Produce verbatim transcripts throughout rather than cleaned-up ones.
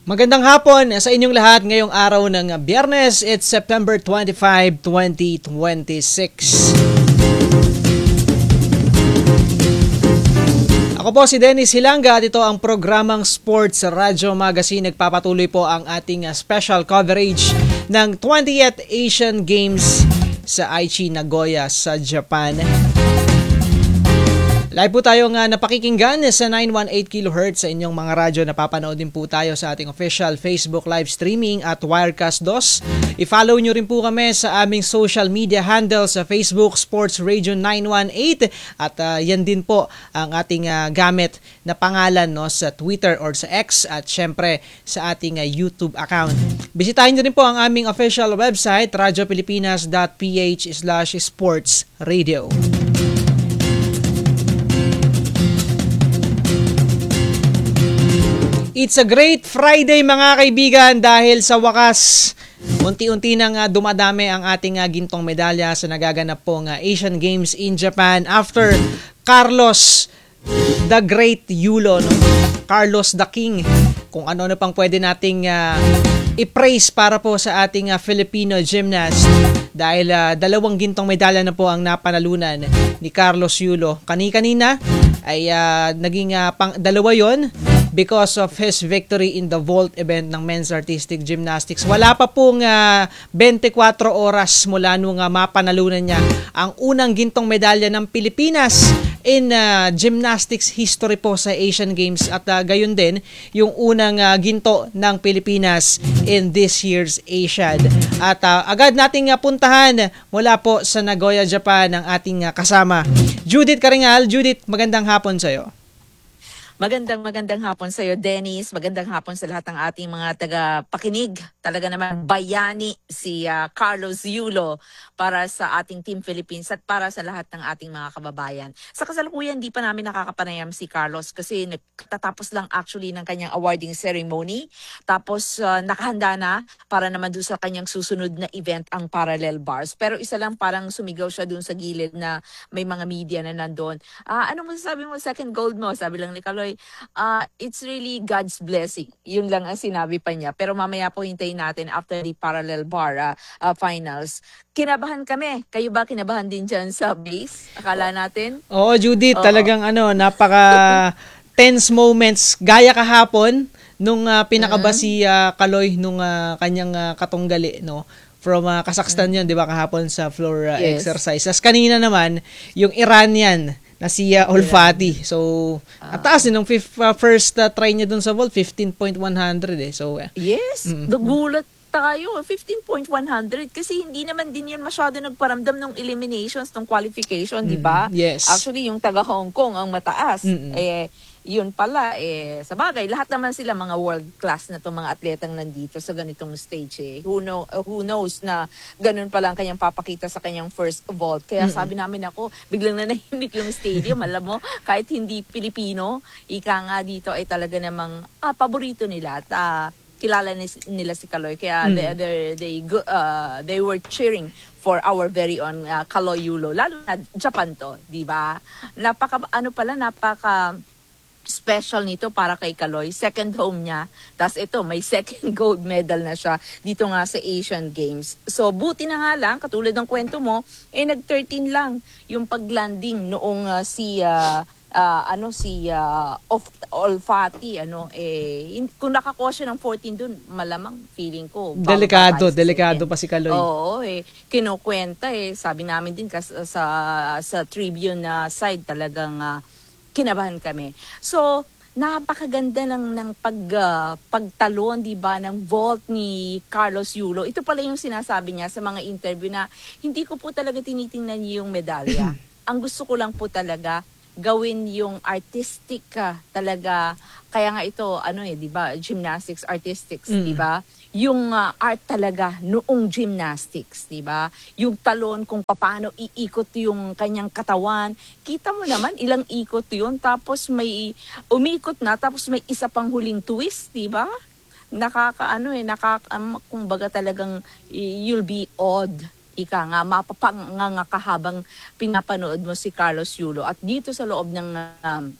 Magandang hapon sa inyong lahat ngayong araw ng Biyernes. It's September twenty-fifth, twenty twenty-six. Ako po si Dennis Hilanga at ito ang programang Sports Radyo Magazine. Nagpapatuloy po ang ating special coverage ng twentieth Asian Games sa Aichi, Nagoya sa Japan. Live po tayo nga napakikinggan sa nine eighteen kilohertz sa inyong mga radyo. Napapanood din po tayo sa ating official Facebook live streaming at Wirecast dos. I-follow nyo rin po kami sa aming social media handles sa Facebook Sports Radio nine eighteen at uh, yan din po ang ating uh, gamit na pangalan no, sa Twitter or sa X at syempre sa ating uh, YouTube account. Bisitahin nyo rin po ang aming official website radiopilipinas dot p h slash sports radio. It's a great Friday mga kaibigan dahil sa wakas unti-unti nang uh, dumadami ang ating uh, gintong medalya sa nagaganap pong uh, Asian Games in Japan after Carlos the Great Yulo, no? Carlos the King. Kung ano na pang pwede nating uh, i-praise para po sa ating uh, Filipino gymnast dahil uh, dalawang gintong medalya na po ang napanalunan ni Carlos Yulo. Kani-kanina ay uh, naging uh, pang dalawa yon because of his victory in the vault event ng men's artistic gymnastics. Wala pa pong uh, twenty-four oras mula nung uh, mapanalunan niya ang unang gintong medalya ng Pilipinas in uh, gymnastics history po sa Asian Games at uh, gayon din yung unang uh, ginto ng Pilipinas in this year's Asian. At uh, agad nating uh, puntahan mula po sa Nagoya, Japan ang ating uh, kasama. Judith Karingal. Judith, magandang hapon sa iyo. Magandang magandang hapon sa iyo, Dennis. Magandang hapon sa lahat ng ating mga taga-pakinig. Talaga naman bayani si uh, Carlos Yulo para sa ating Team Philippines at para sa lahat ng ating mga kababayan. Sa kasalukuyan, di pa namin nakakapanayam si Carlos kasi nagtatapos lang actually ng kanyang awarding ceremony. Tapos uh, nakahanda na para naman doon sa kanyang susunod na event ang parallel bars. Pero isa lang parang sumigaw siya doon sa gilid na may mga media na nandun. Uh, ano mo sabi mo, second gold mo? Sabi lang ni Kaloy, Uh, it's really God's blessing. Yun lang ang sinabi pa niya. Pero mamaya po hintayin natin after the parallel bar uh, uh, finals. Kinabahan kami. Kayo ba kinabahan din dyan sa base? Akala natin? Oo, Judith, Oo. talagang ano, napaka tense moments. Gaya kahapon nung uh, pinakaba uh-huh. si uh, Kaloy nung uh, kanyang uh, katunggali, no? From uh, Kazakhstan yun, di ba, kahapon sa floor uh, yes. exercises. Kanina naman, yung Iranian na si uh, Olfati. So, uh, at taas din ng fifth, uh, first uh, try niya dun sa vault, fifteen point one hundred eh. So, uh, yes, mm-hmm. Nagulat tayo, fifteen point one hundred kasi hindi naman din yun masyado nagparamdam ng eliminations, ng qualification, mm-hmm. di ba? Yes. Actually, yung taga Hong Kong ang mataas. Mm-hmm. Eh, yun pala, eh, sa bagay, lahat naman sila mga world class na itong mga atletang nandito sa ganitong stage. Eh. Who, know, uh, who knows na ganun pala ang kanyang papakita sa kanyang first vault. Kaya mm-hmm. sabi namin ako, biglang nanahimik yung stadium. Alam mo, kahit hindi Pilipino, ika nga dito ay talaga namang ah, paborito nila at uh, kilala nila si Kaloy. Kaya mm-hmm. they, they, they, uh, they were cheering for our very own uh, Kaloy Yulo. Lalo na Japan to, di ba? Napaka, ano pala, napaka special nito para kay Kaloy. Second home niya. Tapos ito, may second gold medal na siya dito nga sa Asian Games. So, buti na nga lang, katulad ng kwento mo, eh nag-thirteen lang yung paglanding noong uh, si... Uh, Uh, ano si uh, of Olfati ano eh in, kung nakakuha siya ng fourteen dun malamang feeling ko delikado delikado pa si Kaloy. Oo eh kinukwenta eh sabi namin din kas, sa sa Tribune na uh, side talagang uh, kinabahan kami. So napakaganda ng ng pag uh, pagtalon, 'di ba, ng vault ni Carlos Yulo. Ito pala yung sinasabi niya sa mga interview na hindi ko po talaga tinitingnan yung medalya. Ang gusto ko lang po talaga gawin yung artistic ka talaga. Kaya nga ito ano eh 'di ba, gymnastics artistics, mm. 'di ba? Yung uh, art talaga noong gymnastics, 'di ba? Yung talon kung paano iikot yung kanyang katawan. Kita mo naman ilang ikot 'yun tapos may umikot na tapos may isa pang huling twist, 'di ba? Nakakaano eh nakaka um, kumbaga talagang you'll be awed. Ika nga, mapapanganga ka habang pinapanood mo si Carlos Yulo. At dito sa loob ng um,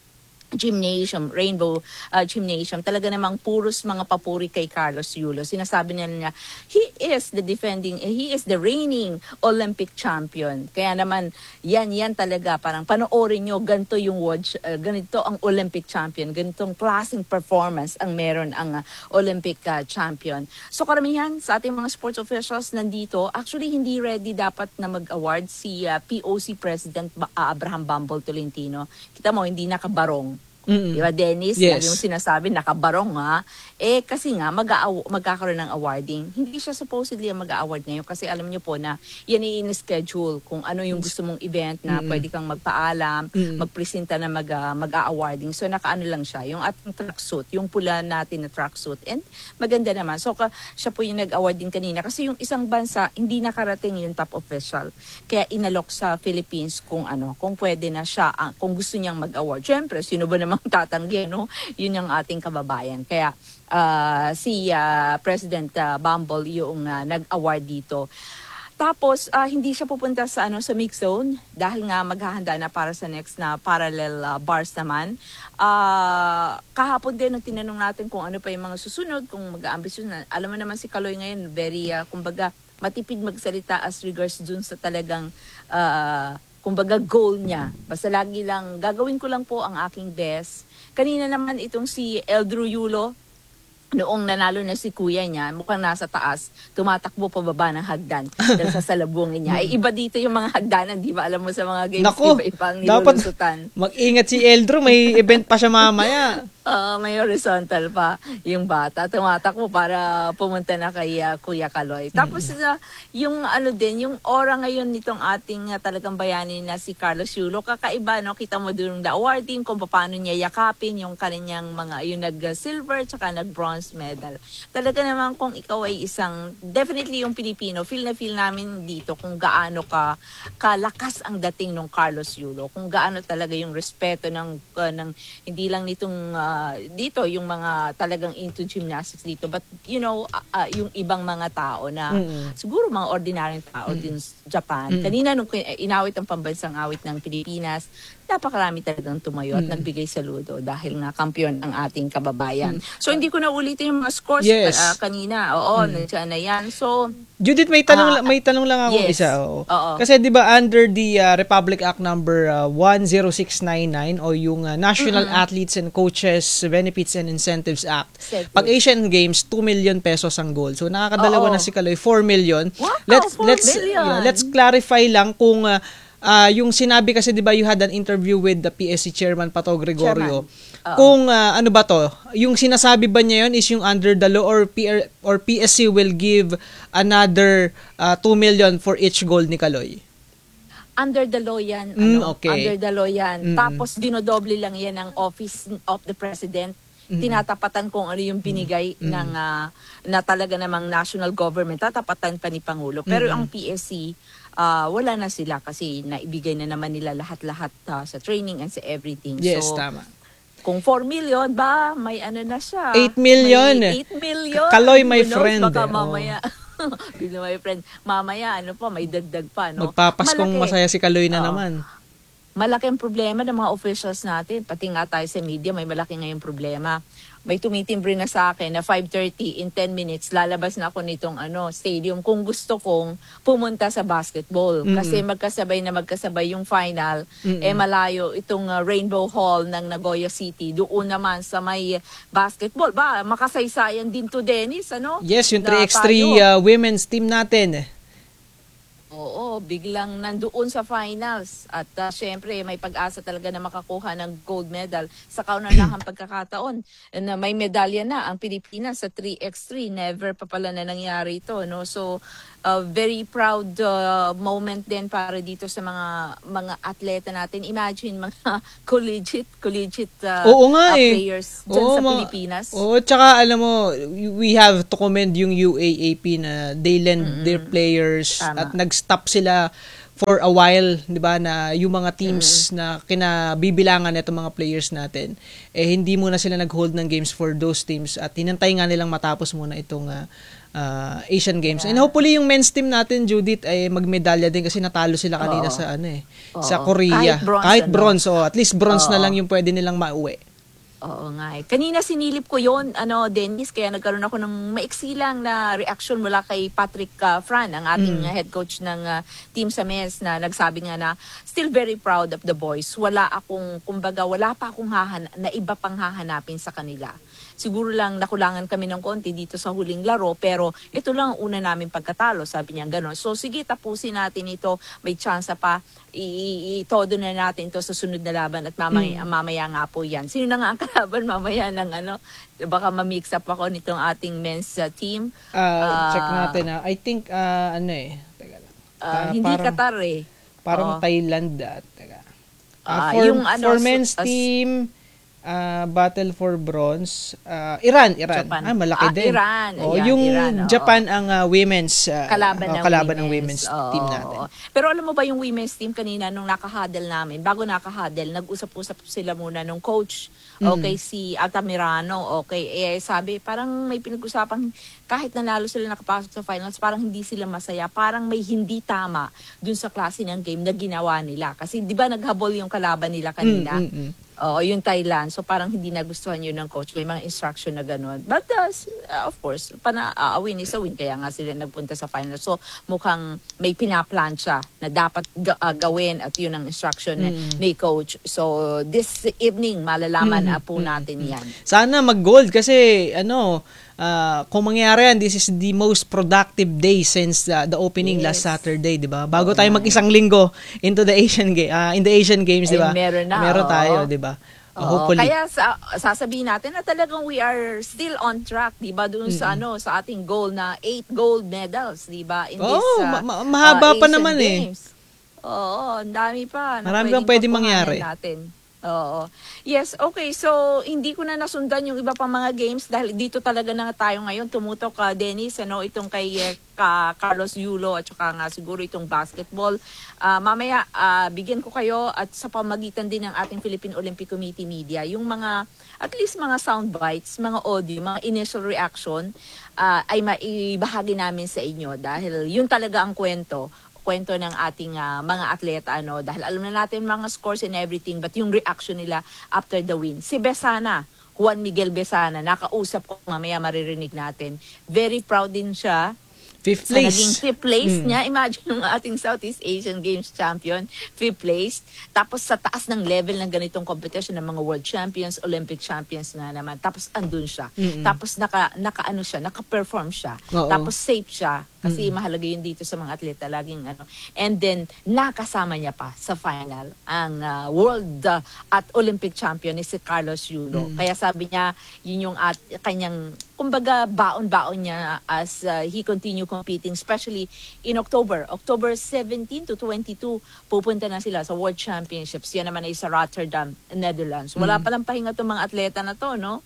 gymnasium, Rainbow uh, Gymnasium, talaga namang puros mga papuri kay Carlos Yulo. Sinasabi niya niya, he is the defending, eh, he is the reigning Olympic champion. Kaya naman, yan, yan talaga, parang panoorin nyo, ganito yung watch, uh, ganito ang Olympic champion, ganitong klaseng performance ang meron ang uh, Olympic uh, champion. So karamihan sa ating mga sports officials nandito, actually hindi ready dapat na mag-award si uh, P O C President uh, Abraham Bumble Tolentino. Kita mo, hindi nakabarong. Mm-mm. Di ba, Dennis? Yes. Lagi mo sinasabi, nakabarong ha. Eh, kasi nga, mag magkakaroon ng awarding. Hindi siya supposedly mag-award ngayon kasi alam niyo po na yan i-schedule kung ano yung gusto mong event na Mm-mm. pwede kang magpaalam, Mm-mm. magpresenta na mag, uh, mag-awarding. So, nakaano lang siya. Yung ating tracksuit, yung pula natin na tracksuit. And maganda naman. So, ka, siya po yung nag-awarding kanina. Kasi yung isang bansa, hindi nakarating yung top official. Kaya inalok sa Philippines kung ano, kung pwede na siya, uh, kung gusto niyang mag-award. Siyempre, sino ba namang tatanggi, no? Yun yung ating kababayan. Kaya uh, si uh, President uh, Bumble yung uh, nag-award dito. Tapos uh, hindi siya pupunta sa ano sa mix zone dahil nga maghahanda na para sa next na parallel uh, bars naman. Uh, kahapon din nung tinanong natin kung ano pa yung mga susunod, kung mag-aambisyon na. Alam mo naman si Kaloy ngayon, very uh, kumbaga matipid magsalita as regards dun sa talagang uh, kumbaga goal niya. Basta lagi lang, gagawin ko lang po ang aking best. Kanina naman itong si Eldrew Yulo, noong nanalo na si kuya niya, mukhang nasa taas, tumatakbo pababa ng hagdan dahil sa salubungin niya. Ay, iba dito yung mga hagdanan, di ba? Alam mo sa mga games, Naku, iba-ibang dapat nilulusutan. mag-ingat si Eldro, may event pa siya mamaya. Uh, may horizontal pa yung bata. Tumatakbo para pumunta na kay uh, Kuya Kaloy. Tapos uh, yung ano din, yung aura ngayon nitong ating uh, talagang bayani na si Carlos Yulo, kakaiba, no? Kita mo doon the awarding, kung paano niya yakapin yung kanyang mga, yung nag-silver tsaka nag-bronze medal. Talaga naman kung ikaw ay isang, definitely yung Pilipino, feel na feel namin dito kung gaano ka kalakas ang dating ng Carlos Yulo, kung gaano talaga yung respeto ng, uh, ng hindi lang nitong uh, dito yung mga talagang into gymnastics dito, but you know uh, uh, yung ibang mga tao na Mm-mm. siguro mga ordinaryong tao mm. din sa Japan. Mm. Kanina nung inawit ang pambansang awit ng Pilipinas, napakarami talagang tumayo at Mm. nagbigay saludo dahil nga kampiyon ang ating kababayan. Mm. So hindi ko na ulitin yung mga scores Yes. uh, kanina. Oo, Mm. nandiyan na yan. So Judith, may tanong Ah, may tanong lang ako yes. isa. Oo. Oo. Kasi 'di ba under the uh, Republic Act number uh, one oh six nine nine o yung uh, National Mm-mm. Athletes and Coaches Benefits and Incentives Act. Incentives. Pag Asian Games, two million pesos ang goal. So nakakadalawa Oo. na si Kaloy, four million. Wow, let's four let's million. yeah, let's clarify lang kung uh, uh, yung sinabi kasi 'di ba you had an interview with the P S C chairman Pato Gregorio. Chairman. Oo. Kung uh, ano ba to, yung sinasabi ba niya yun is yung under the law or P R, or P S C will give another uh, two million for each goal ni Kaloy? under the law yan. Mm, ano, okay. Under the law yan. Mm. Tapos dinodoble lang yan ng Office of the President. Mm. Tinatapatan kung ano yung binigay Mm. ng uh, na talaga namang national government. Tatapatan pa ni Pangulo. Pero Mm. ang P S C, uh, wala na sila kasi naibigay na naman nila lahat-lahat uh, sa training and sa everything. Yes, so, tama. kung four million ba, may ano na siya. eight million. May eight million. Kaloy, my Who knows, friend. Baka Oh. mamaya. Bigla my friend. Mamaya, ano pa, may dagdag pa, no? Magpapaskong Malaki. masaya si Kaloy na Oo. naman. Malaki ang problema ng mga officials natin. Pati nga tayo sa media, may malaki ngayong problema. May tumitimbre na sa akin na five thirty in ten minutes, lalabas na ako nitong ano, stadium kung gusto kong pumunta sa basketball. Mm-mm. Kasi magkasabay na magkasabay yung final, Mm-mm. eh malayo itong uh, Rainbow Hall ng Nagoya City. Doon naman sa may basketball. Ba, makasaysayan din to, Dennis, ano? Yes, yung Na three x three tayo. uh, women's team natin. Oo, biglang nandoon sa finals. At uh, syempre, may pag-asa talaga na makakuha ng gold medal sa kaunanahang pagkakataon. Na may medalya na ang Pilipinas sa three x three. Never pa pala na nangyari ito. No? So, uh, very proud uh, moment din para dito sa mga mga atleta natin. Imagine mga collegiate, collegiate uh, Oo nga uh, eh. players dyan Oo, sa mga- Pilipinas. Oo, tsaka alam mo, we have to commend yung U A A P na they lend their players Tama. at nag-stop sila for a while, 'di ba, na yung mga teams na kinabibilangan nitong mga players natin, eh hindi muna sila nag-hold ng games for those teams at hinantay nga nilang matapos muna itong uh, uh, Asian Games. And hopefully yung men's team natin, Judith, ay magmedalya din kasi natalo sila kanina Oo. sa ano eh, Oo. sa Korea. Kahit bronze, Kahit ano? bronze, oh, at least bronze na Oo. lang yung pwede nilang mauwi. Oo nga eh. Kanina sinilip ko yon ano, Dennis, kaya nagkaroon ako ng maiksi lang na reaction mula kay Patrick uh, Fran, ang ating Mm. uh, head coach ng uh, team sa men's, na nagsabi nga na still very proud of the boys. Wala akong, kumbaga, wala pa akong hahan na iba pang hahanapin sa kanila. Siguro lang nakulangan kami ng konti dito sa huling laro, pero ito lang ang una namin pagkatalo, sabi niya gano'n. So sige, tapusin natin ito, may chance pa, i-todo na natin ito sa sunod na laban at mamaya, Mm. mamaya nga po yan. Sino na nga ang kalaban mamaya ng ano, baka ma-mix up ako nitong ating men's uh, team. Uh, Ah, check natin na. I think, uh, ano eh, teka lang. ah, Ah, hindi parang- Qatar eh. Parang Oo. Thailand at teka. Ah, Ah, for, yung ano, for so- men's as- team, ah, battle for bronze, ah, Iran, Iran. Japan. Ah, malaki Ah, din. Iran. Oh, Ayan, yung Iran, oo. Japan ang ah, women's ah, Kalaban, oh, ng, kalaban women's. ng women's Oo, team oo, natin. oo. Pero alam mo ba yung women's team kanina nung naka-huddle namin, bago naka-huddle, nag-usap-usap sila muna nung coach, okay, si Altamirano, okay, eh sabi, parang may pinag-usapan, kahit nanalo sila nakapasok sa finals, parang hindi sila masaya, parang may hindi tama dun sa klase ng game na ginawa nila. Kasi di ba naghabol yung kalaban nila kanina? Mm, mm, mm. Oo, yung Thailand. So parang hindi nagustuhan yun ng coach. May mga instruction na gano'n. But uh, s- uh, of course, pana, uh, a win is a win. Kaya nga sila nagpunta sa final. So mukhang may pinaplan siya na dapat ga- uh, gawin at yun ang instruction ni- Mm. ni coach. So this evening, malalaman Mm, na po natin yan. Sana mag-gold kasi ano, ah, kung mangyari yan, this is the most productive day since uh, the opening last Yes. Saturday, 'di ba? Bago tayo mag-isang linggo into the Asian game, ah, in the Asian Games, 'di ba? Eh, meron na, Meron oo. tayo, 'di ba? Uh, Oo, hopefully. kaya sa, sasabihin natin na talagang we are still on track, 'di ba? Doon sa ano, sa ating goal na eight gold medals, 'di ba? In Oo, this uh, ma- ma- mahaba uh, pa Asian naman eh. Games. Oo, ang dami pa. na Marami pang pwedeng pwedeng mangyari. pagkuhanan Natin. Oo. Yes, okay. So, hindi ko na nasundan yung iba pang mga games dahil dito talaga na tayo ngayon. Tumutok ka, Dennis, ano, itong kay eh, ka Carlos Yulo at saka nga siguro itong basketball. Ah, mamaya, ah, bigyan ko kayo at sa pamagitan din ng ating Philippine Olympic Committee media, yung mga, at least mga sound bites, mga audio, mga initial reaction, ah, ay maibahagi namin sa inyo dahil yun talaga ang kwento kwento ng ating ah, mga atleta, ano, dahil alam na natin mga scores and everything, but yung reaction nila after the win. Si Besana, Juan Miguel Besana, nakausap ko, mamaya maririnig natin. Very proud din siya Fifth sa place. naging fifth place Mm. niya. Imagine yung ating Southeast Asian Games champion, fifth place. Tapos sa taas ng level ng ganitong competition ng mga world champions, Olympic champions na naman. Tapos andun siya. Mm-mm. Tapos naka, naka ano siya, naka-perform siya. Oo. Tapos safe siya. Kasi mahalaga yun dito sa mga atleta. Laging ano. And then, nakasama niya pa sa final ang ah, world ah, at Olympic champion ni si Carlos Yulo. Kaya sabi niya, yun yung at, kanyang, kumbaga, baon-baon niya as ah, he continue competing, especially in October. October seventeen to twenty-two, pupunta na sila sa World Championships. Yan naman ay sa Rotterdam, Netherlands. Wala palang pahinga itong mga atleta na to, no?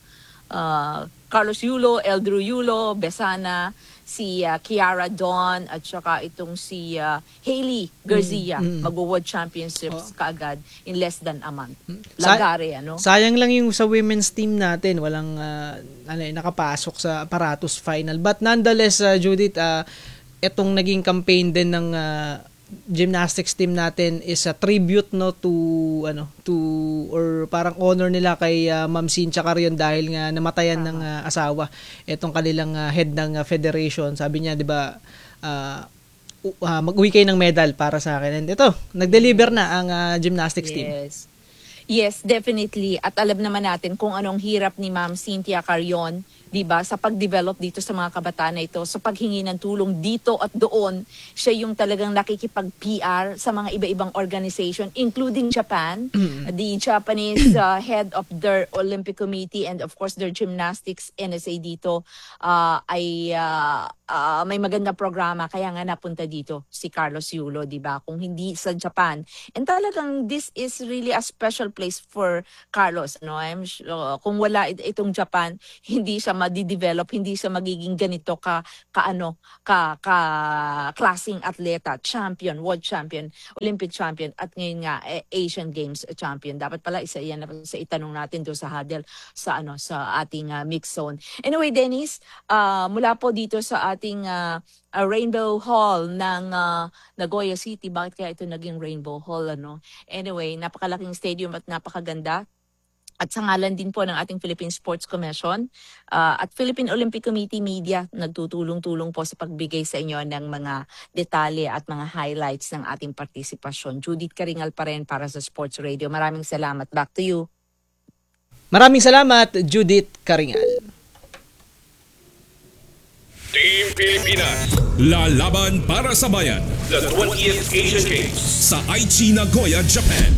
Uh, Carlos Yulo, Eldrew Yulo, Besana, si uh, Kiara Dawn, at saka itong si uh, Hailey Garcia, mag-World Championships kaagad in less than a month. Sa- Lagare, ano? Sayang lang yung sa women's team natin, walang ah, ano, eh, nakapasok sa Paratus final. But nonetheless, ah, Judith, ah, etong naging campaign din ng ah, gymnastics team natin is a tribute no to ano to or parang honor nila kay ah, Ma'am Cynthia Carion dahil nga namatayan ng ah, asawa etong kanilang ah, head ng ah, federation. Sabi niya, 'di ba, ah, u- ah, mag-uwi kayo ng medal para sa akin. And ito, nag-deliver na ang ah, gymnastics team. Yes. Yes, definitely. At alam naman natin kung anong hirap ni Ma'am Cynthia Carion, 'di ba, sa pag-develop dito sa mga kabataan na ito, sa paghingi ng tulong dito at doon. Siya yung talagang nakikipag-P R sa mga iba-ibang organization, including Japan, the Japanese uh, head of their Olympic Committee and of course their gymnastics N S A dito uh, ay uh, uh, may maganda programa, kaya nga napunta dito si Carlos Yulo, 'di ba? Kung hindi sa Japan. And talagang this is really a special place for Carlos, no? I'm sure, kung wala it- itong Japan, hindi siya madi-develop, hindi siya magiging ganito ka kaano ka ka klaseng atleta, champion, world champion, Olympic champion at ngayon nga eh, Asian Games champion. Dapat pala isa yan na sa itanong natin do sa huddle sa ano sa ating uh, mix zone. Anyway, Dennis, uh, mula po dito sa ating ah, ah, Rainbow Hall ng ah, Nagoya City. Bakit kaya ito naging Rainbow Hall? Ano? Anyway, napakalaking stadium at napakaganda. At sa ngalan din po ng ating Philippine Sports Commission ah, at Philippine Olympic Committee Media, nagtutulong-tulong po sa pagbigay sa inyo ng mga detalye at mga highlights ng ating partisipasyon. Judith Karingal pa rin para sa Sports Radio. Maraming salamat. Back to you. Maraming salamat, Judith Karingal. Team Pilipinas, lalaban para sa bayan. The twentieth Asian Games sa Aichi, Nagoya, Japan.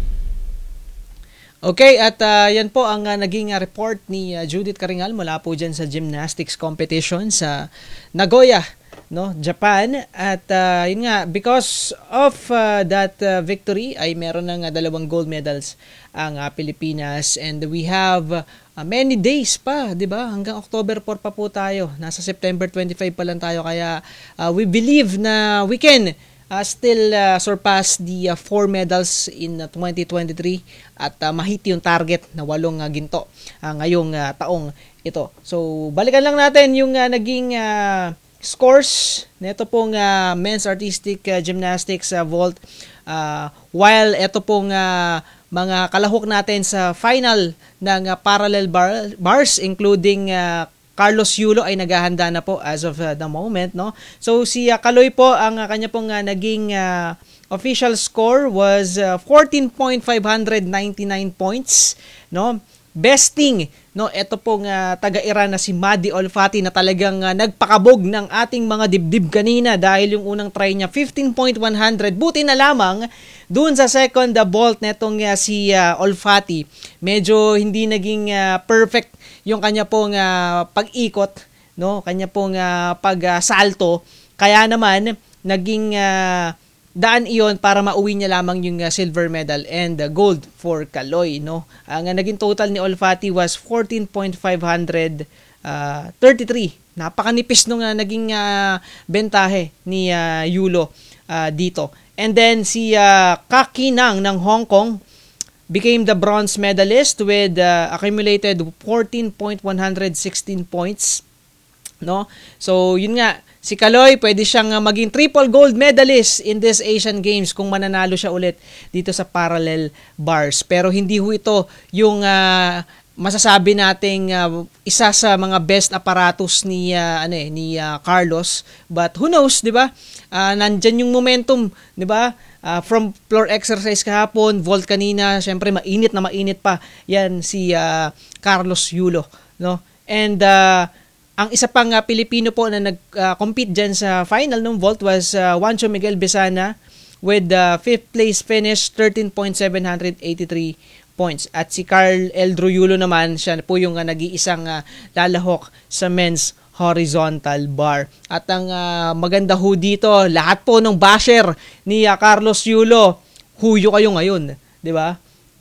Okay, at uh, yan po ang uh, naging uh, report ni uh, Judith Karingal mula po dyan sa gymnastics competition sa Nagoya, no, Japan. At uh, yun nga, because of uh, that uh, victory ay meron ng uh, dalawang gold medals ang uh, Pilipinas, and we have uh, many days pa, 'di ba? Hanggang October four pa po tayo. Nasa September twenty-five pa lang tayo, kaya uh, we believe na we can Uh, still uh, surpass the uh, four medals in uh, twenty twenty-three at uh, mahit yung target na walong uh, ginto uh, ngayong uh, taong ito. So, balikan lang natin yung uh, naging uh, scores nito pong uh, men's artistic uh, gymnastics uh, vault. Uh, while ito pong uh, mga kalahok natin sa final ng uh, parallel bar- bars including uh, Carlos Yulo ay naghahanda na po as of uh, the moment, no. So si uh, Kaloy po, ang uh, kanya pong uh, naging uh, official score was uh, fourteen thousand five hundred ninety-nine points, no. Besting, no, ito pong uh, taga-Iran na si Madi Olfati na talagang uh, nagpakabog ng ating mga dibdib kanina dahil yung unang try niya fifteen thousand one hundred. Buti na lamang doon sa second uh, vault netong uh, si uh, Olfati. Medyo hindi naging uh, perfect yung kanya pong uh, pag-ikot, no, kanya pong uh, pag-salto. Kaya naman naging uh, daan iyon para mauwi niya lamang yung uh, silver medal and uh, gold for Kaloy, no. Ang uh, naging total ni Olfati was fourteen thousand five hundred thirty-three. Napakanipis nung uh, naging uh, bentahe ni uh, Yulo uh, dito. And then si uh, Kakinang ng Hong Kong became the bronze medalist with uh, accumulated fourteen thousand one hundred sixteen points, no. So yun nga, si Kaloy pwede siyang uh, maging triple gold medalist in this Asian Games kung mananalo siya ulit dito sa parallel bars. Pero hindi ho ito yung uh, masasabi nating uh, isa sa mga best aparatus ni uh, ano eh, ni uh, Carlos, but who knows, 'di ba? Uh, nandyan yung momentum, 'di ba? Uh, from floor exercise kahapon, vault kanina, syempre mainit na mainit pa yan si uh, Carlos Yulo, no. And uh, ang isa pang uh, Pilipino po na nag-compete uh, dyan sa final ng vault was uh, Juancho Miguel Besana with the uh, fifth place finish, thirteen thousand seven hundred eighty-three points. At si Carl Eldro Yulo naman, siya po yung uh, nag-iisang uh, lalahok sa men's horizontal bar. At ang uh, maganda ho dito, lahat po ng basher ni uh, Carlos Yulo, huyo kayo ngayon, 'di ba?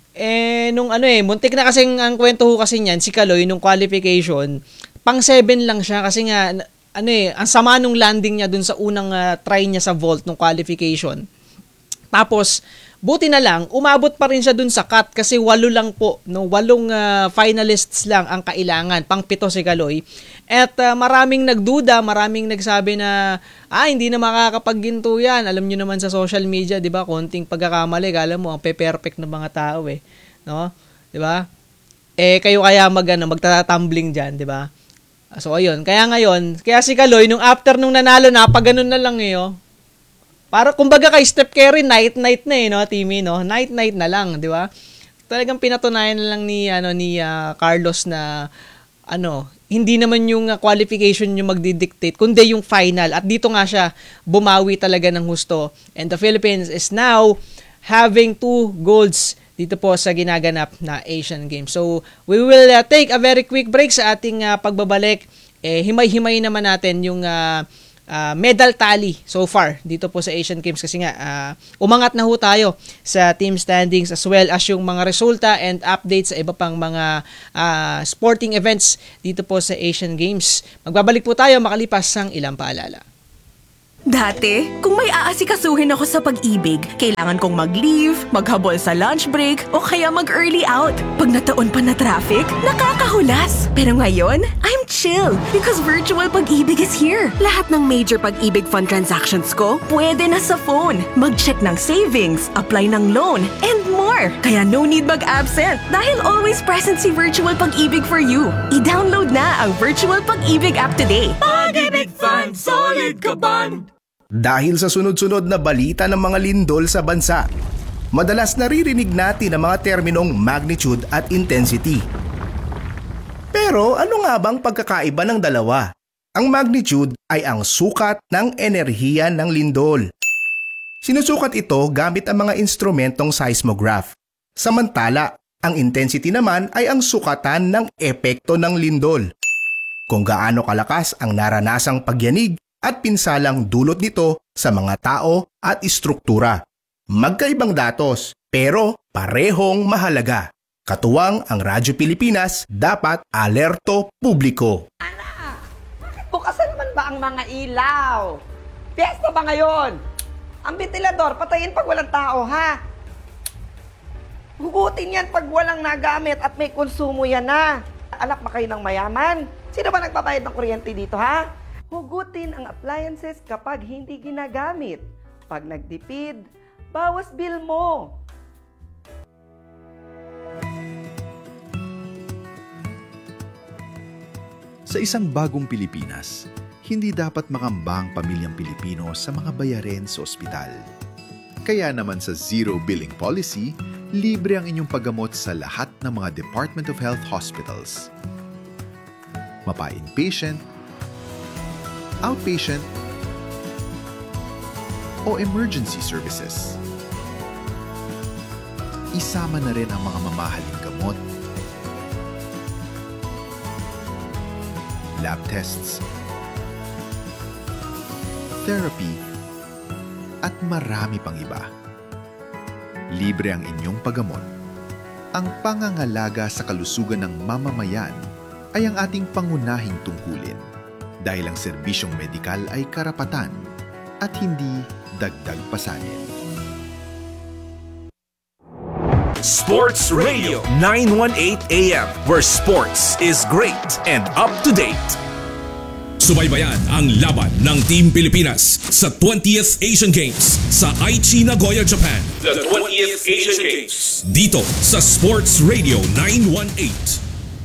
Eh nung ano eh, muntik na kasing ang kwento ho kasi niyan, si Kaloy nung qualification, pang seven lang siya kasi nga ano eh, ang sama nung landing niya dun sa unang uh, try niya sa vault nung qualification. Tapos buti na lang, umabot pa rin siya dun sa cut kasi walo lang po, no, walong uh, finalists lang ang kailangan, pang pito si Kaloy. At uh, maraming nagduda, maraming nagsabi na, ah, hindi na makakapagginto yan. Alam niyo naman sa social media, di ba, konting pagkakamali, kala mo, ang pe-perfect ng mga tao eh. No? Di ba? Eh, kayo kaya mag, ano, magtatumbling dyan, di ba? So, ayun. Kaya ngayon, kaya si Kaloy, nung after nung nanalo na, pag ganun na lang eh, oh. Para kumbaga kay Steph Curry, night-night na eh, no, Timmy, no? Night-night na lang, di ba? Talagang pinatunayan na lang ni, ano, ni uh, Carlos na, ano, hindi naman yung uh, qualification yung magdidictate, kundi yung final. At dito nga siya, bumawi talaga ng husto. And the Philippines is now having two golds dito po sa ginaganap na Asian Games. So, we will uh, take a very quick break sa ating uh, pagbabalik. Eh, himay-himay naman natin yung uh, uh, medal tally so far dito po sa Asian Games kasi nga uh, umangat na ho tayo sa team standings as well as yung mga resulta and updates sa iba pang mga uh, sporting events dito po sa Asian Games. Magbabalik po tayo makalipas ng ilang paalala. Dati, kung may aasikasuhin ako sa pag-ibig, kailangan kong mag-leave, maghabol sa lunch break, o kaya mag-early out. Pag nataon pa na traffic, nakakahulas. Pero ngayon, I'm chill because virtual pag-ibig is here. Lahat ng major pag-ibig fund transactions ko, pwede na sa phone. Mag-check ng savings, apply ng loan, and more. Kaya no need mag-absent dahil always present si virtual pag-ibig for you. I-download na ang virtual pag-ibig app today. Pag-ibig Fund, solid ka band! Dahil sa sunod-sunod na balita ng mga lindol sa bansa, madalas naririnig natin ang mga terminong magnitude at intensity. Pero ano nga bang pagkakaiba ng dalawa? Ang magnitude ay ang sukat ng enerhiya ng lindol. Sinusukat ito gamit ang mga instrumentong seismograph. Samantala, ang intensity naman ay ang sukatan ng epekto ng lindol. Kung gaano kalakas ang naranasang pagyanig at pinsalang dulot nito sa mga tao at istruktura. Magkaibang datos, pero parehong mahalaga. Katuwang ang Radyo Pilipinas, dapat alerto publiko. Bukasan naman ba ang mga ilaw? Piyesta ba ngayon? Ang ventilador, patayin pag walang tao, ha? Hugutin yan pag walang nagamit at may konsumo yan na. Anak ba kayo ng mayaman? Sino ba nagbabayad ng kuryente dito, ha? Hugutin ang appliances kapag hindi ginagamit. Pag nagtipid, bawas bill mo. Sa isang bagong Pilipinas, hindi dapat makamba ang pamilyang Pilipino sa mga bayarin sa ospital. Kaya naman sa Zero Billing Policy, libre ang inyong paggamot sa lahat ng mga Department of Health hospitals. Mapa-inpatient, outpatient, o emergency services. Isama na rin ang mga mamahaling gamot, lab tests, therapy, at marami pang iba. Libre ang inyong paggamot. Ang pangangalaga sa kalusugan ng mamamayan ay ang ating pangunahing tungkulin. Dahil ang serbisyong medikal ay karapatan at hindi dagdag pasanin. Sports Radio nine eighteen A M, where sports is great and up to date. Subaybayan ang laban ng Team Pilipinas sa twentieth Asian Games sa Aichi, Nagoya, Japan. The twentieth Asian Games. Dito sa Sports Radio nine eighteen.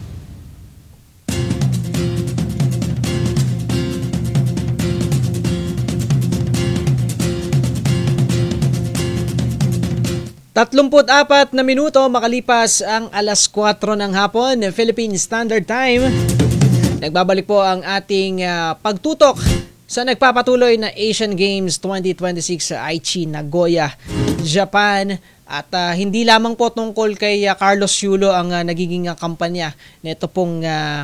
Tatlumput apat na minuto makalipas ang alas kwatro ng hapon, Philippine Standard Time. Nagbabalik po ang ating uh, pagtutok sa nagpapatuloy na Asian Games twenty twenty-six sa Aichi, Nagoya, Japan. At uh, hindi lamang po tungkol kay uh, Carlos Yulo ang uh, nagiging uh, kampanya nito pong uh,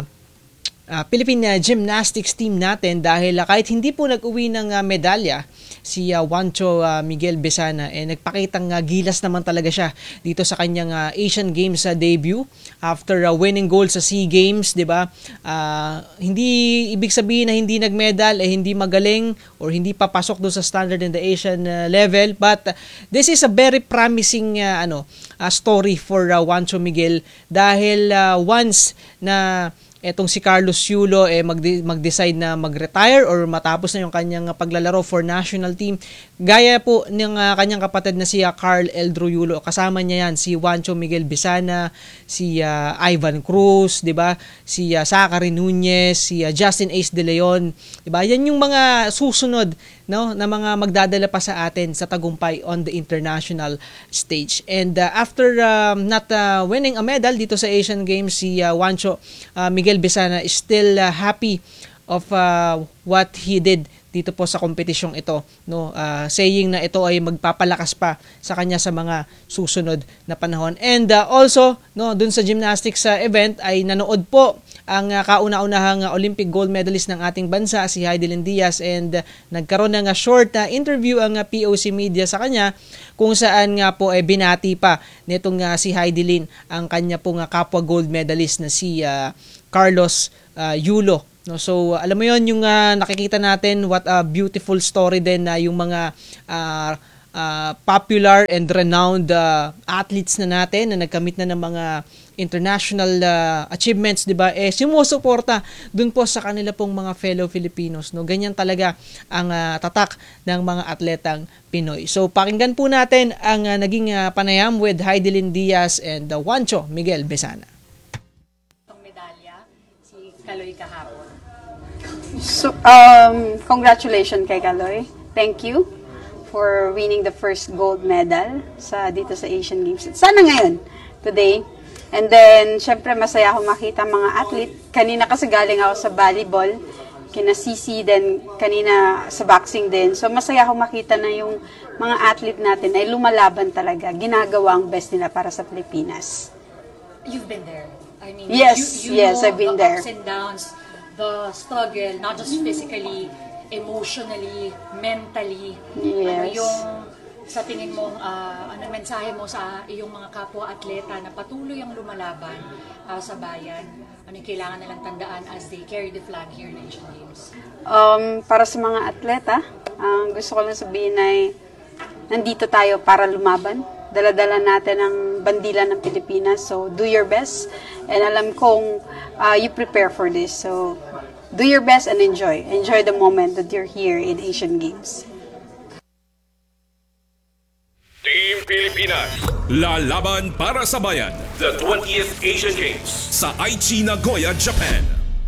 uh, Philippine uh, gymnastics team natin dahil uh, kahit hindi po nag-uwi ng uh, medalya, si uh, Juancho uh, Miguel Besana eh nagpakitang uh, gilas naman talaga siya dito sa kanyang uh, Asian Games uh, debut after uh, winning gold sa SEA Games, 'di ba? Uh, hindi ibig sabihin na hindi nagmedal eh hindi magaling or hindi papasok do sa standard in the Asian uh, level, but uh, this is a very promising uh, ano uh, story for uh, Juancho Miguel dahil uh, once na etong si Carlos Yulo eh mag- mag-decide na mag-retire or matapos na yung kanyang paglalaro for national team. Gaya po ng uh, kanyang kapatid na si uh, Carl Eldro Yulo, kasama niya yan si Juancho Miguel Besana, si uh, Ivan Cruz, 'di ba? Si uh, Zachary Nunez, si uh, Justin Ace De Leon, 'di ba? Yan yung mga susunod no na mga magdadala pa sa atin sa tagumpay on the international stage. And uh, after um, not uh, winning a medal dito sa Asian Games, si uh, Juancho uh, Miguel Besana is still uh, happy of uh, what he did dito po sa kompetisyong ito, no, uh, saying na ito ay magpapalakas pa sa kanya sa mga susunod na panahon. And uh, also no, dun sa gymnastics uh, event ay nanood po ang uh, kauna-unahang uh, Olympic gold medalist ng ating bansa, si Heidelin Diaz, and uh, nagkaroon ng uh, short uh, interview ang uh, P O C Media sa kanya kung saan nga po ay eh, binati pa nitong uh, si Heidelin ang kanya pong uh, kapwa gold medalist na si uh, Carlos uh, Yulo No, so alam mo 'yon yung uh, nakikita natin, what a beautiful story din na uh, yung mga uh, uh, popular and renowned uh, athletes na natin na nagkamit na ng mga international uh, achievements, 'di ba? Eh sumusuporta dun po sa kanila pong mga fellow Filipinos, no. Ganyan talaga ang uh, tatak ng mga atletang Pinoy. So pakinggan po natin ang uh, naging uh, panayam with Heidelin Diaz and uh, Juancho Miguel Besana. Medalya si Kaloy kahapon. So um congratulations kay Kaloy. Thank you for winning the first gold medal sa dito sa Asian Games. Sana ngayon, today. And then, syempre, masaya ako makita mga athlete. Kanina kasi galing ako sa volleyball, kina Sisi, then kanina sa boxing din. So, masaya ako makita na yung mga athlete natin ay lumalaban talaga. Ginagawa ang best nila para sa Pilipinas. You've been there. I mean, yes, you, you yes, know I've been the there. ups and downs, the struggle, not just physically, emotionally, mentally. Ano Yes. yung sa tingin mo, uh, ano mensahe mo sa iyong mga kapwa-atleta na patuloy ang lumalaban uh, sa bayan? Ano yung kailangan nilang tandaan as they carry the flag here in Asian Games? Um, para sa mga atleta, ang gusto ko lang sabihin ay nandito tayo para lumaban. Dala-dala natin ang bandila ng Pilipinas. So, do your best. And alam kong uh, you prepare for this. So, do your best and enjoy. Enjoy the moment that you're here in Asian Games. Team Pilipinas, lalaban para sa bayan. The twentieth Asian Games sa Aichi, Nagoya, Japan.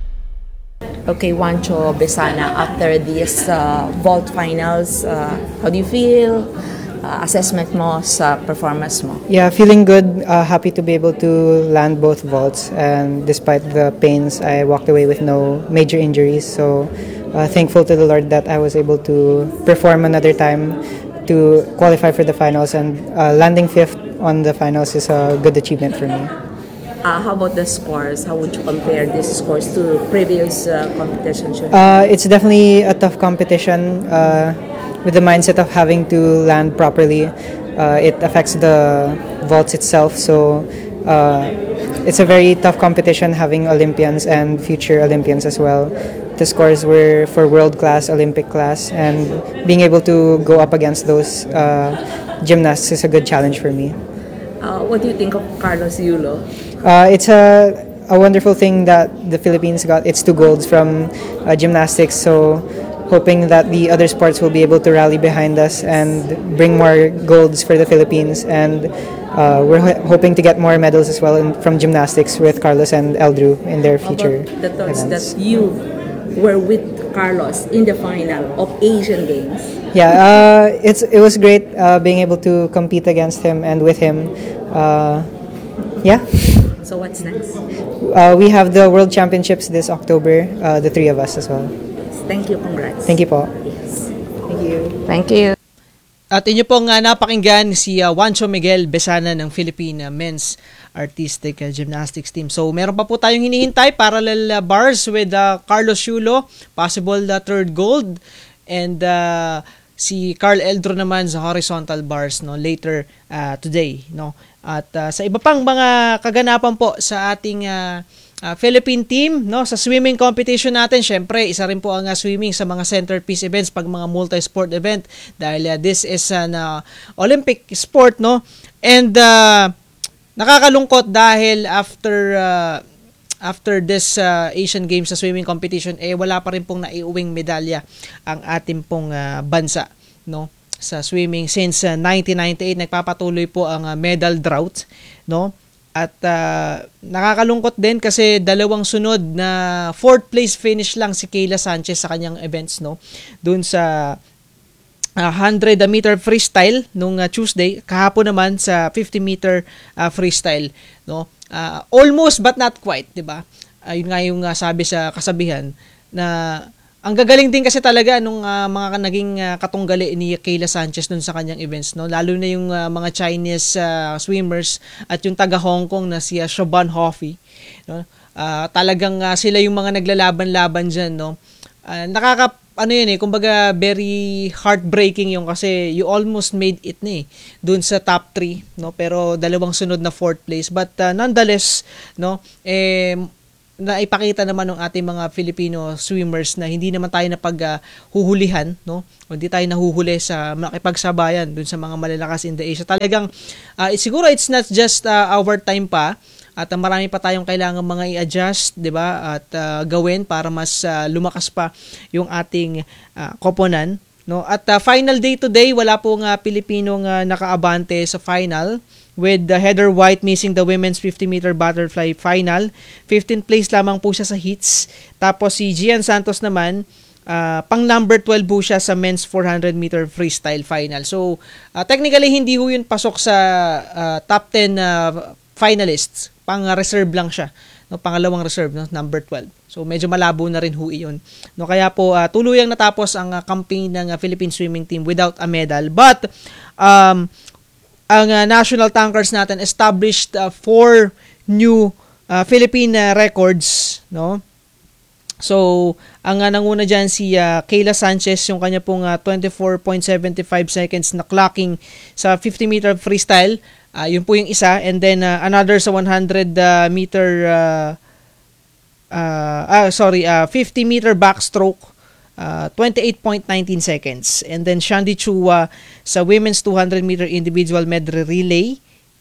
Okay, Juancho Besana, after these uh, vault finals, uh, how do you feel? Uh, assessment mo sa performance mo? Yeah, feeling good. Uh, happy to be able to land both vaults. And despite the pains, I walked away with no major injuries. So uh, thankful to the Lord that I was able to perform another time to qualify for the finals, and uh, landing fifth on the finals is a good achievement for me. Uh, how about the scores? How would you compare these scores to previous uh, competitions? Uh, it's definitely a tough competition uh, with the mindset of having to land properly. Uh, it affects the vaults itself, so uh, it's a very tough competition having Olympians and future Olympians as well. The scores were for world-class, Olympic class, and being able to go up against those uh, gymnasts is a good challenge for me. Uh, what do you think of Carlos Yulo? Uh, it's a, a wonderful thing that the Philippines got its two golds from uh, gymnastics, so hoping that the other sports will be able to rally behind us and bring more golds for the Philippines, and uh, we're ho- hoping to get more medals as well in, from gymnastics with Carlos and Eldrew in their future the thoughts events. that you were with Carlos in the final of Asian Games? Yeah, uh, it's it was great uh, being able to compete against him and with him. Uh, yeah. So what's next? Uh, we have the World Championships this October, uh, the three of us as well. Thank you, congrats. Thank you po. Yes. Thank you. Thank you. At inyo pong uh, napakinggan si uh, Juancho Miguel Besana ng Philippine uh, Men's Artistic uh, Gymnastics Team. So meron pa po tayong hinihintay, parallel uh, bars with uh, Carlos Yulo, possible uh, third gold, and uh, si Carl Eldro naman sa horizontal bars, no, later uh, today, no. At uh, sa iba pang mga kaganapan po sa ating uh, uh, Philippine team, no, sa swimming competition natin, syempre isa rin po ang uh, swimming sa mga centerpiece events pag mga multi-sport event, dahil uh, this is an uh, Olympic sport, no. And uh, nakakalungkot dahil after uh, after this uh, Asian Games sa swimming competition, eh wala pa rin pong naiuwing medalya ang ating pong uh, bansa, no, sa swimming since uh, nineteen ninety-eight. Nagpapatuloy po ang uh, medal drought, no. At uh, nakakalungkot din kasi dalawang sunod na fourth place finish lang si Kayla Sanchez sa kanyang events, no, doon sa uh, one hundred meter freestyle nung uh, Tuesday, kahapon naman sa fifty meter uh, freestyle, no. Uh, almost but not quite, 'di ba? Ayun uh, nga yung uh, sabi sa kasabihan na ang gagaling din kasi talaga nung uh, mga naging uh, katunggali ni Kayla Sanchez dun sa kanyang events, no, lalo na yung uh, mga Chinese uh, swimmers at yung taga Hong Kong na si uh, Siobhan Hoffey, no. Uh, talagang uh, sila yung mga naglalaban-laban diyan, no. Uh, nakaka ano yun eh, kumbaga very heartbreaking yung kasi you almost made it na eh, dun sa top three, no, pero dalawang sunod na fourth place, but uh, nonetheless, no, eh na ipakita naman ng ating mga Filipino swimmers na hindi naman tayo napaghuhulihan, no? O hindi tayo nahuhuli sa makipagsabayan dun sa mga malalakas in the Asia. Talagang uh, siguro it's not just uh, our time pa at uh, marami pa tayong kailangan mga i-adjust, 'di ba? At uh, gawin para mas uh, lumakas pa yung ating uh, koponan, no? At uh, final day today, wala pong uh, Pilipinong uh, nakaabante sa final, with the Heather White missing the women's fifty meter butterfly final. fifteenth place lamang po siya sa heats. Tapos si Gian Santos naman, uh, pang number twelve po siya sa men's four hundred meter freestyle final. So, uh, technically hindi ho yun pasok sa uh, top ten uh, finalists. Pang reserve lang siya. No, pangalawang reserve, no, number twelve. So, medyo malabo na rin ho iyon. No, kaya po, uh, tuluyang natapos ang uh, campaign ng uh, Philippine swimming team without a medal. But, um, ang uh, national tankers natin established uh, four new uh, Philippine uh, records, no? So, ang uh, nanguna diyan si uh, Kayla Sanchez, yung kanya pong uh, twenty-four point seven five seconds na clocking sa fifty meter freestyle. Uh, yun po yung isa, and then uh, another sa one hundred meter uh, uh, ah, sorry, uh, fifty meter backstroke. Uh, twenty-eight point one nine seconds. And then Shandy Chua sa women's two hundred meter individual medley relay,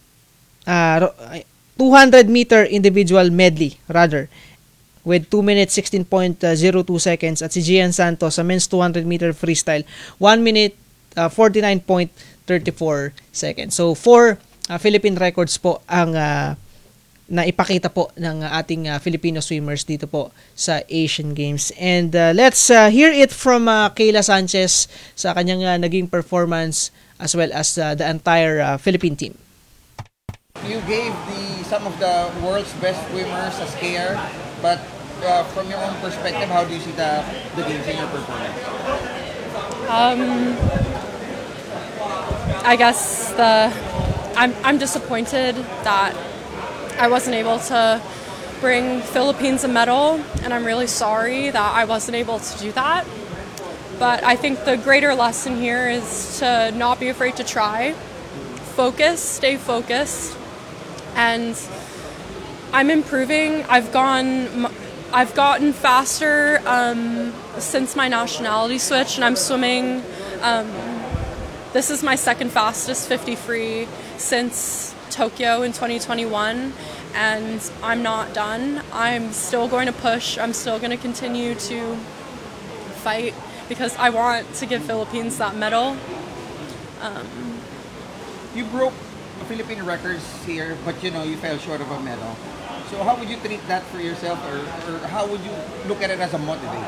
uh, two hundred meter individual medley rather, with two minutes sixteen point zero two seconds. At si Gian Santos sa men's two hundred meter freestyle, one minute uh, forty-nine point three four seconds. So four uh, Philippine records po ang uh, na ipakita po ng ating uh, Filipino swimmers dito po sa Asian Games. And uh, let's uh, hear it from uh, Kayla Sanchez sa kanyang uh, naging performance as well as uh, the entire uh, Philippine team. You gave the some of the world's best swimmers a scare, but uh, from your own perspective, how do you see the, the games in your performance? Um, I guess the I'm I'm disappointed that I wasn't able to bring Philippines a medal, and I'm really sorry that I wasn't able to do that. But I think the greater lesson here is to not be afraid to try, focus, stay focused, and I'm improving. I've gone, I've gotten faster um, since my nationality switch, and I'm swimming. Um, this is my second fastest fifty free since Tokyo in twenty twenty-one, and I'm not done. I'm still going to push. I'm still going to continue to fight because I want to give Philippines that medal. Um, you broke Philippine records here, but you know you fell short of a medal. So how would you treat that for yourself, or, or how would you look at it as a motivation?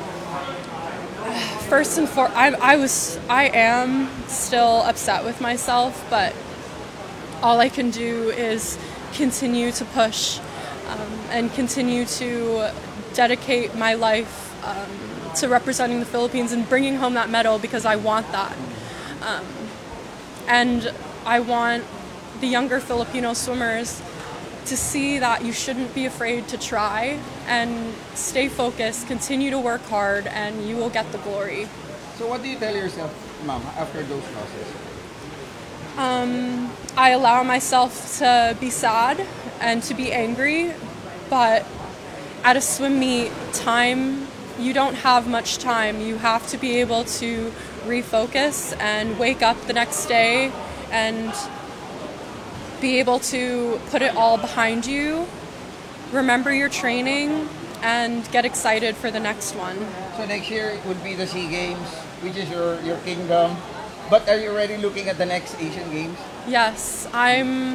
First and foremost, I, I was, I am still upset with myself, but all I can do is continue to push um, and continue to dedicate my life um, to representing the Philippines and bringing home that medal because I want that. Um, and I want the younger Filipino swimmers to see that you shouldn't be afraid to try and stay focused, continue to work hard, and you will get the glory. So what do you tell yourself, Mom, after those losses? Um, I allow myself to be sad and to be angry, but at a swim meet, time, you don't have much time. You have to be able to refocus and wake up the next day and be able to put it all behind you, remember your training, and get excited for the next one. So next year it would be the SEA Games, which is your, your kingdom. But are you already looking at the next Asian Games? Yes, I'm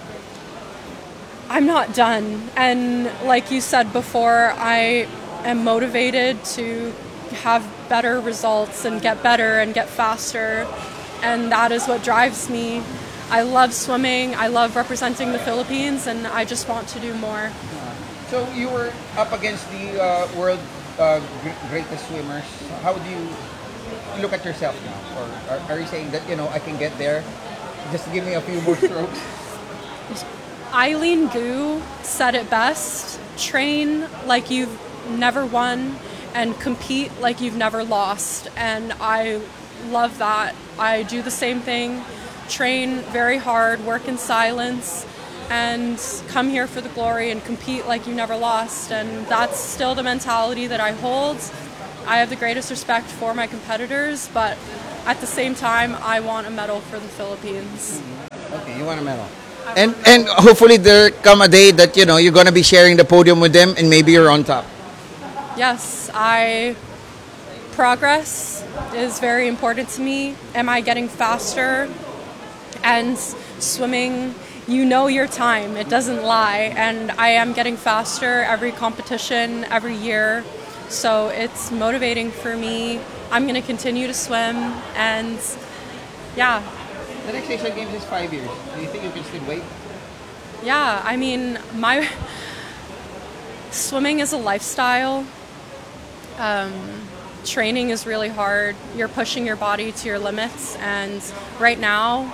I'm not done. And like you said before, I am motivated to have better results and get better and get faster. And that is what drives me. I love swimming, I love representing the Philippines, and I just want to do more. So you were up against the uh, world uh, greatest swimmers. How do you look at yourself now? Or are, are you saying that, you know, I can get there? Just give me a few more strokes. Eileen Gu said it best. Train like you've never won and compete like you've never lost. And I love that. I do the same thing. Train very hard, work in silence, and come here for the glory and compete like you never lost. And that's still the mentality that I hold. I have the greatest respect for my competitors, but at the same time, I want a medal for the Philippines. Okay, you want a medal. And and hopefully there come a day that, you know, you're going to be sharing the podium with them and maybe you're on top. Yes, I progress is very important to me. Am I getting faster? And swimming, you know your time. It doesn't lie. And I am getting faster every competition, every year. So it's motivating for me. I'm going to continue to swim, and yeah. The next Asian Games is five years. Do you think you can still wait? Yeah, I mean, my swimming is a lifestyle. Um, training is really hard. You're pushing your body to your limits, and right now,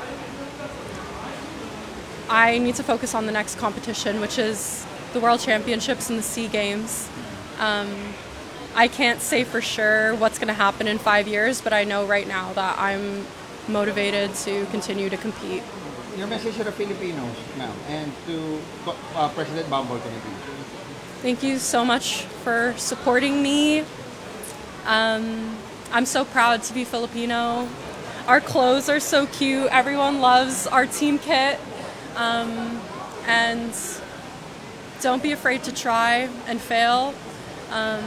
I need to focus on the next competition, which is the World Championships and the SEA Games. Um, I can't say for sure what's going to happen in five years, but I know right now that I'm motivated to continue to compete. Your message to the Filipinos, ma'am, and to uh, President Bambol Philippines. Thank you so much for supporting me. Um, I'm so proud to be Filipino. Our clothes are so cute. Everyone loves our team kit. Um, and don't be afraid to try and fail. Um,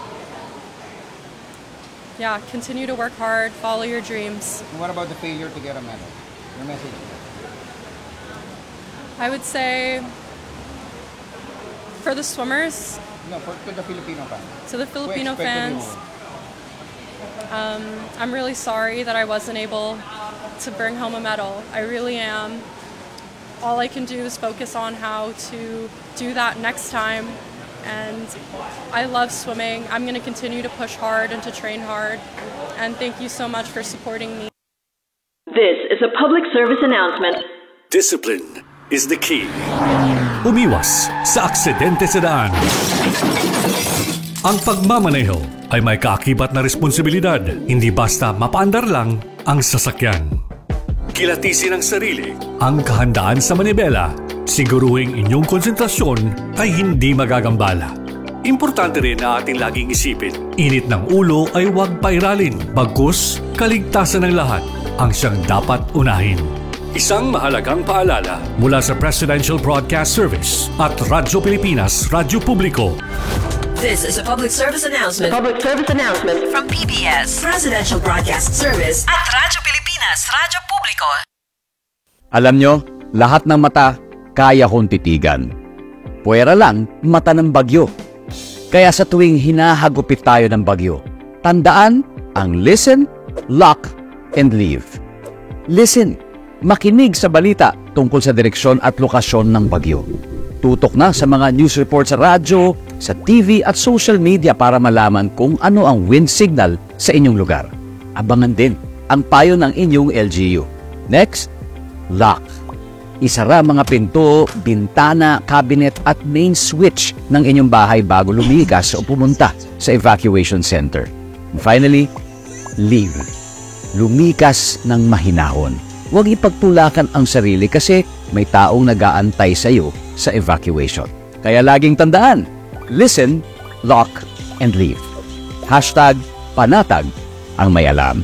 yeah, continue to work hard, follow your dreams. And what about the failure to get a medal? Your message? I would say for the swimmers, no, for to the Filipino fans. To the Filipino fans, um, I'm really sorry that I wasn't able to bring home a medal. I really am. All I can do is focus on how to do that next time. And I love swimming. I'm going to continue to push hard and to train hard. And thank you so much for supporting me. This is a public service announcement. Discipline is the key. Umiwas sa aksidente sa daan. Ang pagmamaneho ay may kaakibat na responsibilidad. Hindi basta mapaandar lang ang sasakyan. Kilatisin ang sarili, ang kahandaan sa manibela. Siguruhing inyong konsentrasyon ay hindi magagambala. Importante rin na ating laging isipin, init ng ulo ay huwag pairalin. Bagkus, kaligtasan ng lahat ang siyang dapat unahin. Isang mahalagang paalala mula sa Presidential Broadcast Service at Radyo Pilipinas, Radyo Publiko. This is a public service announcement. A public service announcement From P B S, Presidential Broadcast Service at Radyo Pilipinas, Radyo Publiko. Alam nyo, lahat ng mata kaya kong titigan. Puwera lang mata ng bagyo. Kaya sa tuwing hinahagupit tayo ng bagyo, tandaan ang listen, lock, and leave. Listen, makinig sa balita tungkol sa direksyon at lokasyon ng bagyo. Tutok na sa mga news report sa radyo, sa T V at social media para malaman kung ano ang wind signal sa inyong lugar. Abangan din ang payo ng inyong L G U. Next, lock. Isara mga pinto, bintana, cabinet at main switch ng inyong bahay bago lumigas o pumunta sa evacuation center. And finally, leave. Lumikas ng mahinahon. Huwag ipagtulakan ang sarili kasi may taong nag-aantay sa iyo sa evacuation. Kaya laging tandaan, listen, lock, and leave. Hashtag panatag ang may alam.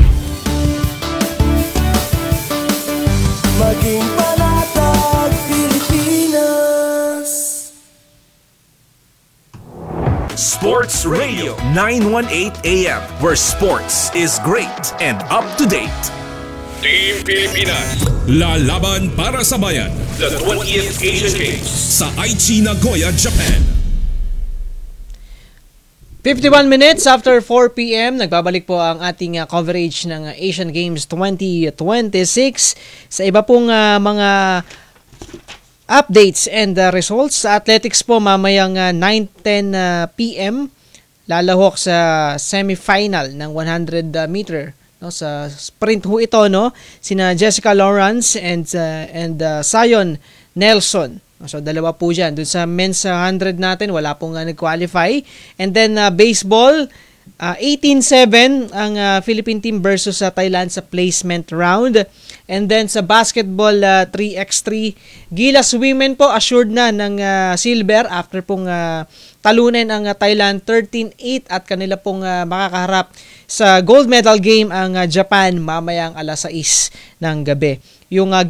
Maging panatag Pilipinas. Sports Radio nine eighteen A M, where sports is great and up to date. Team Pilipinas, lalaban para sa bayan. The twentieth Asian Games sa Aichi, Nagoya, Japan. fifty-one minutes after four p.m. Nagbabalik po ang ating uh, coverage ng uh, Asian Games twenty twenty-six. Sa iba pong uh, mga updates and uh, results, sa athletics po mamayang uh, nine ten uh, p.m. lalahok sa semifinal ng one hundred meter. No, sa sprint ho ito, no, sina Jessica Lawrence and uh, and uh, Zion Nelson. So dalawa po dyan. Doon sa men's one hundred natin, wala pong uh, nag-qualify. And then uh, baseball, uh, eighteen seven ang uh, Philippine team versus uh, Thailand sa placement round. And then sa basketball uh, three by three, Gilas Women po assured na ng uh, silver after pong uh, talunin ang uh, Thailand thirteen eight at kanila pong uh, makakaharap sa gold medal game ang uh, Japan mamayang alas sais ng gabi. Yung uh,